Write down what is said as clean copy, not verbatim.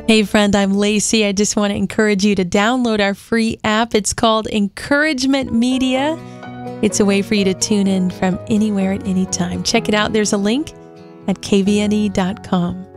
Hey friend, I'm Lacey. I just want to encourage you to download our free app. It's called Encouragement Media. It's a way for you to tune in from anywhere at any time. Check it out. There's a link at kvne.com.